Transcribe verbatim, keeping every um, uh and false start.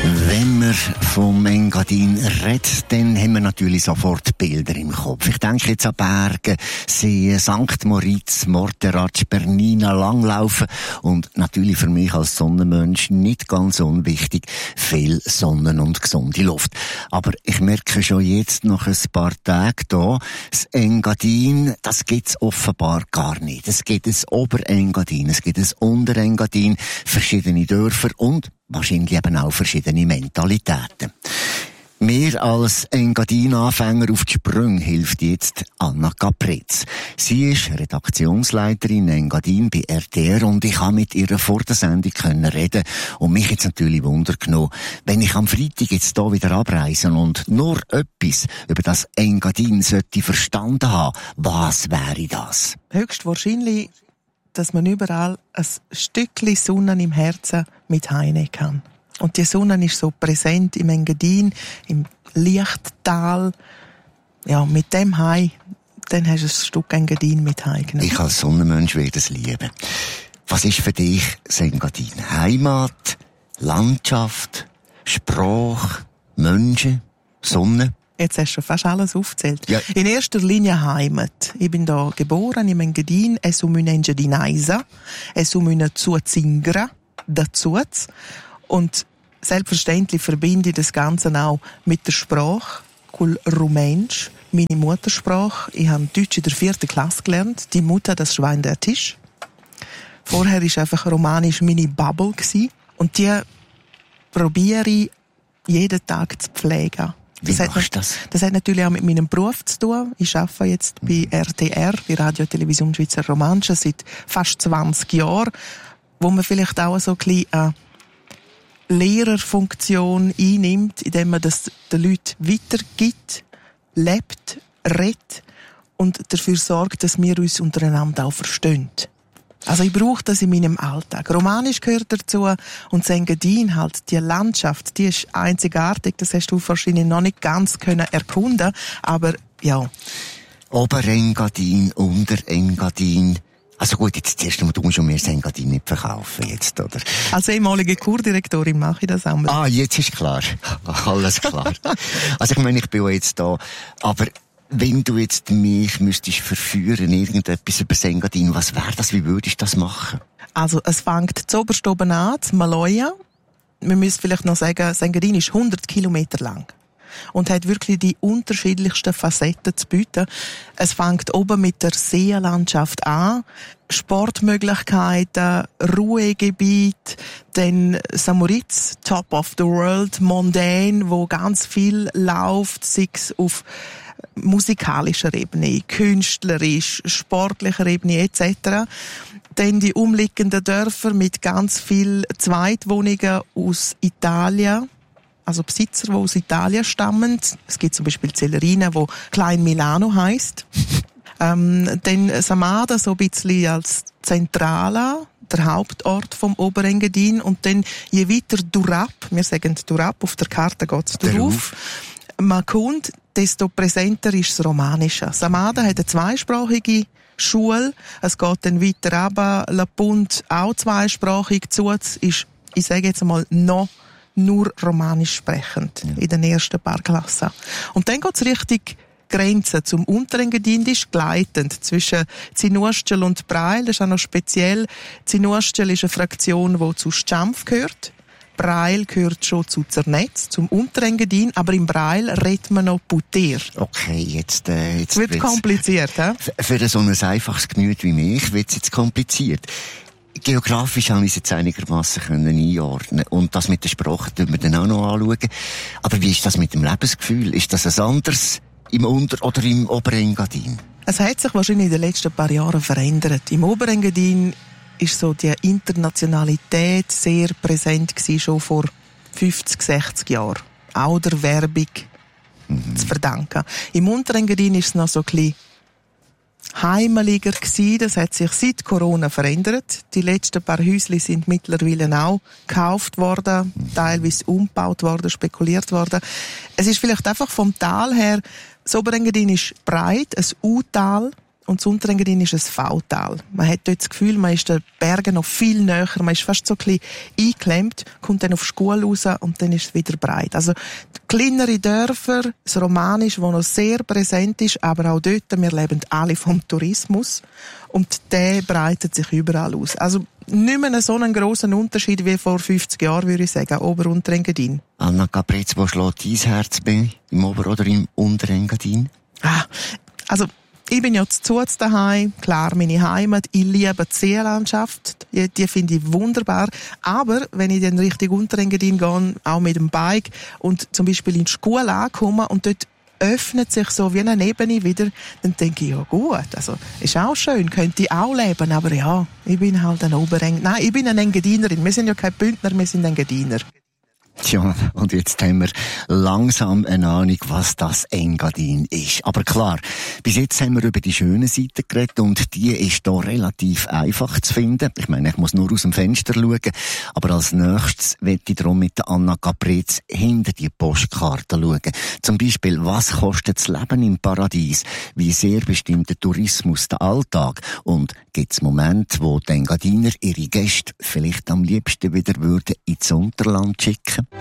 Wenn man vom Engadin redet, dann haben wir natürlich sofort Bilder im Kopf. Ich denke jetzt an Berge, Seen, Sankt Moritz, Morteratsch, Bernina, Langlaufen und natürlich für mich als Sonnenmensch nicht ganz unwichtig, viel Sonne und gesunde Luft. Aber ich merke schon jetzt nach ein paar Tagen hier, das Engadin, das gibt es offenbar gar nicht. Es gibt ein Oberengadin, es gibt ein Unterengadin, verschiedene Dörfer und wahrscheinlich eben auch verschiedene Mentalitäten. Mir als Engadin-Anfänger auf die Sprünge hilft jetzt Anna Capretz. Sie ist Redaktionsleiterin Engadin bei R T R und ich kann mit ihr vor der Sendung können reden und mich jetzt natürlich Wunder genommen, wenn ich am Freitag jetzt hier wieder abreise und nur etwas über das Engadin sollte verstanden haben, was wäre das? Höchstwahrscheinlich, dass man überall ein Stückchen Sonne im Herzen mit heimnehmen kann. Und die Sonne ist so präsent im Engadin, im Lichttal. Ja, mit dem Heim, dann hast du ein Stück Engadin mit heimgenommen. Ich als Sonnenmensch werde es lieben. Was ist für dich das Engadin? Heimat, Landschaft, Sprache, Menschen, Sonne? Jetzt hast du schon fast alles aufgezählt. Ja. In erster Linie Heimat. Ich bin da geboren im Engadin. Es um eine Engadinaisa. Es um eine Zuzingra. Dazu. Und selbstverständlich verbinde ich das Ganze auch mit der Sprache. Cool Rumänisch. Meine Muttersprache. Ich habe Deutsch in der vierten Klasse gelernt. Die Mutter, das Schwein der Tisch. Vorher war einfach Romanisch meine Bubble gewesen. Und die probiere ich jeden Tag zu pflegen. Wie Das machst hat, du das? das hat natürlich auch mit meinem Beruf zu tun. Ich arbeite jetzt bei R T R, bei Radio Television Schweizer Romanche, seit fast zwanzig Jahren, wo man vielleicht auch so ein bisschen eine Lehrerfunktion einnimmt, indem man das den Leuten weitergibt, lebt, redet und dafür sorgt, dass wir uns untereinander auch verstehen. Also ich brauche das in meinem Alltag. Romanisch gehört dazu und das Engadin halt, die Landschaft, die ist einzigartig, das hast du wahrscheinlich noch nicht ganz können erkunden, aber ja. Oberengadin, Unterengadin. Also gut, jetzt zuerst mal, du musst schon mehr das Engadin nicht verkaufen jetzt, oder? Als ehemalige Kurdirektorin mache ich das auch mal. Ah, jetzt ist klar. Alles klar. Also ich meine, ich bin ja jetzt da, aber wenn du jetzt mich müsstest verführen, irgendetwas über das Engadin, was wäre das? Wie würdest du das machen? Also, es fängt zuoberst oben an, zu Maloja. Wir müssen vielleicht noch sagen, das Engadin ist hundert Kilometer lang. Und hat wirklich die unterschiedlichsten Facetten zu bieten. Es fängt oben mit der Seenlandschaft an, Sportmöglichkeiten, Ruhegebiet, dann Samoritz, Top of the World, Mondän, wo ganz viel läuft, sei es auf musikalischer Ebene, künstlerisch, sportlicher Ebene et cetera. Dann die umliegenden Dörfer mit ganz viel Zweitwohnungen aus Italien, also Besitzer, die aus Italien stammen. Es gibt zum Beispiel Celerina, wo Klein Milano heisst. ähm, dann Samada so ein bisschen als Zentrala, der Hauptort vom Oberengadin. Und dann je weiter Durab, wir sagen Durab, auf der Karte geht es darauf, man kommt, desto präsenter ist das Romanische. Samada hat eine zweisprachige Schule. Es geht dann weiter runter. La Punt auch zweisprachig. Zuz ist, ich sage jetzt einmal, noch nur romanisch sprechend. Ja. In den ersten paar Klassen. Und dann geht es richtig Grenze zum Unterengadin, die ist gleitend zwischen Zinustel und Breil. Das ist auch noch speziell. Zinustel ist eine Fraktion, die zu Schampf gehört. Breil gehört schon zu Zernetz, zum Unterengadin, aber im Breil redet man noch Puter. Okay, jetzt, äh, jetzt wird kompliziert, hä? Für so ein einfaches Gemüt wie mich wird es jetzt kompliziert. Geografisch haben wir es jetzt einigermassen können einordnen und das mit der Sprache tun wir dann auch noch anschauen. Aber wie ist das mit dem Lebensgefühl? Ist das ein anderes im Unter- oder im Oberengadin? Es hat sich wahrscheinlich in den letzten paar Jahren verändert. Im Oberengadin ist so die Internationalität sehr präsent gewesen, schon vor fünfzig, sechzig Jahren. Auch der Werbung mhm. zu verdanken. Im Unterengadin ist es noch so ein bisschen heimeliger gewesen. Das hat sich seit Corona verändert. Die letzten paar Häuschen sind mittlerweile auch gekauft worden, teilweise umgebaut worden, spekuliert worden. Es ist vielleicht einfach vom Tal her, das Oberengadin ist breit, ein U-Tal, und das Unterengadin ist ein V-Tal. Man hat dort das Gefühl, man ist den Bergen noch viel näher, man ist fast so ein bisschen eingeklemmt, kommt dann auf die Schule raus und dann ist es wieder breit. Also kleinere Dörfer, das Romanische, das noch sehr präsent ist, aber auch dort, wir leben alle vom Tourismus und der breitet sich überall aus. Also nicht mehr so einen grossen Unterschied wie vor fünfzig Jahren, würde ich sagen, Ober- und Unterengadin. Anna Caprez, wo schlägt dein Herz bei? Im Ober- oder im Unterengadin? Ah, also ich bin ja zu Zuz daheim, klar, meine Heimat. Ich liebe die Seenlandschaft, die, die finde ich wunderbar. Aber wenn ich dann Richtung Unterengadin gehe, auch mit dem Bike und zum Beispiel in die Schule ankomme und dort öffnet sich so wie eine Ebene wieder, dann denke ich, ja gut, also ist auch schön, könnte ich auch leben, aber ja, ich bin halt ein Obereng... Nein, ich bin eine Engadinerin. Wir sind ja kein Bündner, wir sind Engadiner. Tja, und jetzt haben wir langsam eine Ahnung, was das Engadin ist. Aber klar, bis jetzt haben wir über die schönen Seiten geredet und die ist hier relativ einfach zu finden. Ich meine, ich muss nur aus dem Fenster schauen. Aber als nächstes möchte ich darum mit der Anna Caprez hinter die Postkarte schauen. Zum Beispiel, was kostet das Leben im Paradies? Wie sehr bestimmt der Tourismus den Alltag? Und gibt es Momente, wo die Engadiner ihre Gäste vielleicht am liebsten wieder würden ins Unterland schicken?